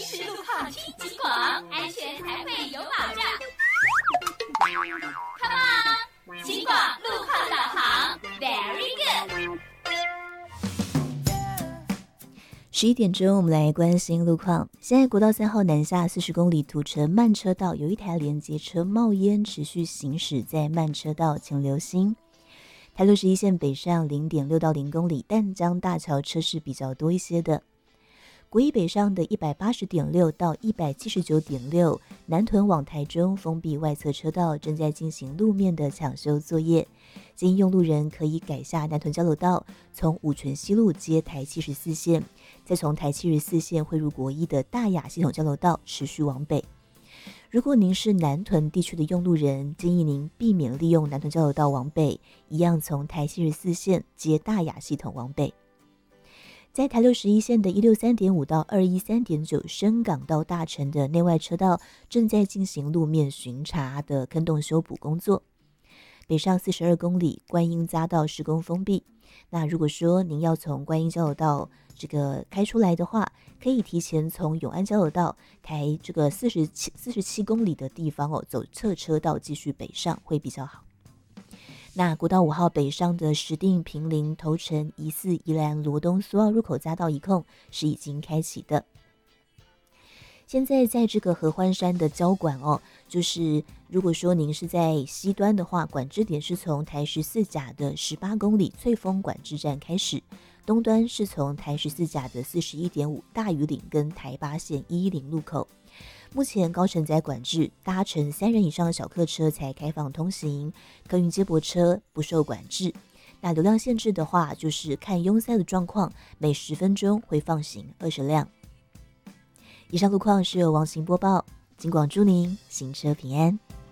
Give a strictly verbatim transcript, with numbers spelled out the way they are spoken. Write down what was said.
实路况听警广，安全才会有保障。Come on， 警广路况导航 ，Very good。 十一点钟，我们来关心路况。现在国道三号南下四十公里土城慢车道有一台连接车冒烟，持续行驶在慢车道，请留心。台六十一线北上零点六到零公里，淡江大桥车是比较多一些的。国一北上的一百八十点六到一百七十九点六，南屯往台中封闭外侧车道正在进行路面的抢修作业，建议用路人可以改下南屯交流道，从五权西路接台七十四线，再从台七十四线汇入国一的大雅系统交流道，持续往北。如果您是南屯地区的用路人，建议您避免利用南屯交流道往北，一样从台七十四线接大雅系统往北。在台六十一线的一六三点五到二一三点九深港到大城的内外车道正在进行路面巡查的坑洞修补工作。北上四十二公里观音匝道施工封闭，那如果说您要从观音交流道这个开出来的话，可以提前从永安交流道台这个四十七四十七公里的地方哦，走侧车道继续北上会比较好。那国道五号北上的石碇、坪林、头城、宜四、宜兰、罗东、苏澳入口匝道一控是已经开启的。现在在这个合欢山的交管哦，就是如果说您是在西端的话，管制点是从台十四甲的十八公里翠峰管制站开始，东端是从台十四甲的四十一点五大屿岭跟台八线一一零路口。目前高承载管制，搭乘三人以上的小客车才开放通行，客运接驳车不受管制。那流量限制的话，就是看拥塞的状况，每十分钟会放行二十辆。以上路况是由王行播报，警广祝您行车平安。